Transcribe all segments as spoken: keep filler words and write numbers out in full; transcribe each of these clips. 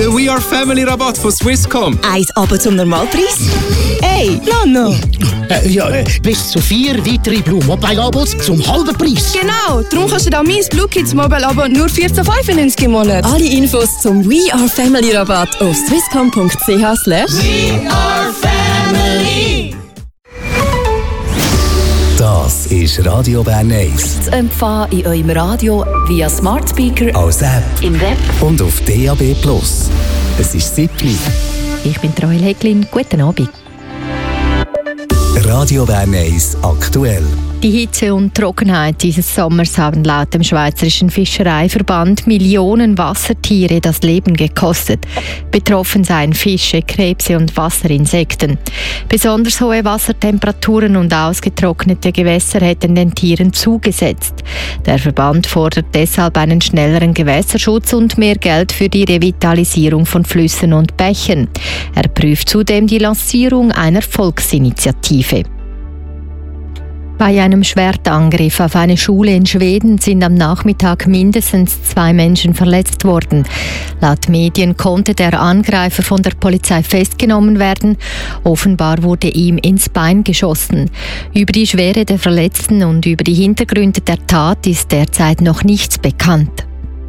Der We Are Family Rabatt von Swisscom. Eins aber zum Normalpreis? Hey, Nano! Äh, ja, äh, bis zu vier weitere Blue Mobile Abos zum halben Preis. Genau, darum kannst du da mein Blue Kids Mobile Abo nur vierzehn fünfundneunzig im Monat. Alle Infos zum We Are Family Rabatt auf swisscom punkt c h slash We Are Family. Das ist Radio Bern eins. zu empfangen in eurem Radio via Smart Speaker, Als App im Web und auf D A B Plus. Es ist Sippli. Ich bin Roel Häcklin. Guten Abend. Radio Bern eins aktuell. Die Hitze und Trockenheit dieses Sommers haben laut dem Schweizerischen Fischereiverband Millionen Wassertiere das Leben gekostet. Betroffen seien Fische, Krebse und Wasserinsekten. Besonders hohe Wassertemperaturen und ausgetrocknete Gewässer hätten den Tieren zugesetzt. Der Verband fordert deshalb einen schnelleren Gewässerschutz und mehr Geld für die Revitalisierung von Flüssen und Bächen. Er prüft zudem die Lancierung einer Volksinitiative. Bei einem Schwertangriff auf eine Schule in Schweden sind am Nachmittag mindestens zwei Menschen verletzt worden. Laut Medien konnte der Angreifer von der Polizei festgenommen werden. Offenbar wurde ihm ins Bein geschossen. Über die Schwere der Verletzten und über die Hintergründe der Tat ist derzeit noch nichts bekannt.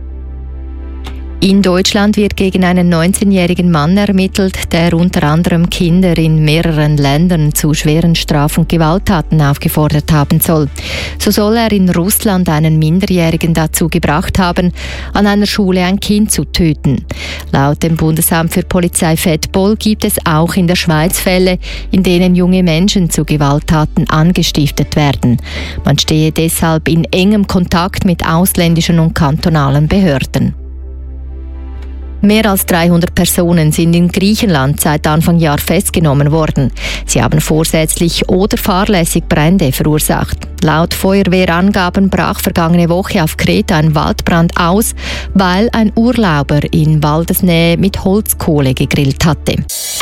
In Deutschland wird gegen einen neunzehnjährigen Mann ermittelt, der unter anderem Kinder in mehreren Ländern zu schweren Straf- und Gewalttaten aufgefordert haben soll. So soll er in Russland einen Minderjährigen dazu gebracht haben, an einer Schule ein Kind zu töten. Laut dem Bundesamt für Polizei Fedpol gibt es auch in der Schweiz Fälle, in denen junge Menschen zu Gewalttaten angestiftet werden. Man stehe deshalb in engem Kontakt mit ausländischen und kantonalen Behörden. Mehr als dreihundert Personen sind in Griechenland seit Anfang Jahr festgenommen worden. Sie haben vorsätzlich oder fahrlässig Brände verursacht. Laut Feuerwehrangaben brach vergangene Woche auf Kreta ein Waldbrand aus, weil ein Urlauber in Waldesnähe mit Holzkohle gegrillt hatte.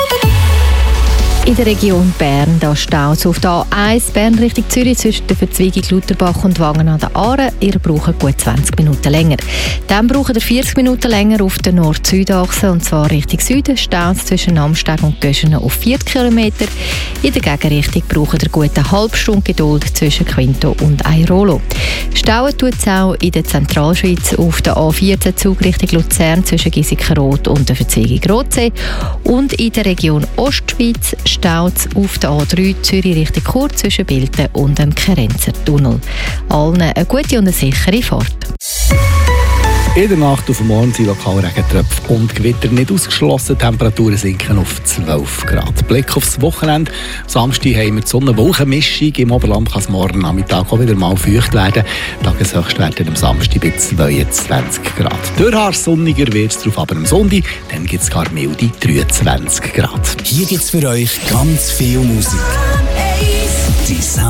In der Region Bern, da staut es auf der A eins Bern Richtung Zürich zwischen der Verzweigung Lutherbach und Wangen an der Aare. Ihr braucht gut zwanzig Minuten länger. Dann braucht ihr vierzig Minuten länger auf der Nord-Süd-Achse und zwar Richtung Süden staut es zwischen Amsteg und Göschenen auf vierzig Kilometer. In der Gegenrichtung braucht ihr gut eine halbe Stunde Geduld zwischen Quinto und Airolo. Stauen tut es auch in der Zentralschweiz auf der A vierzehn Zug Richtung Luzern zwischen Giesikenrot und der Verzweigung Rotsee und in der Region Ostschweiz staut es auf der A drei Zürich Richtung Chur zwischen Bilten und dem Kerenzer Tunnel. Allen eine gute und eine sichere Fahrt. In der Nacht auf morgen sind lokale Regentröpfe und Gewitter nicht ausgeschlossen. Die Temperaturen sinken auf zwölf Grad. Blick aufs Wochenende. Samstag haben wir die Sonne-Wolken-Mischung. Im Oberland kann es morgen Nachmittag auch wieder mal feucht werden. Tageshöchstwerte am Samstag bei zweiundzwanzig Grad. Durchhaar sonniger wird es drauf, aber am Sonntag dann gibt es gar milde dreiundzwanzig Grad. Hier gibt es für euch ganz viel Musik. Die Sound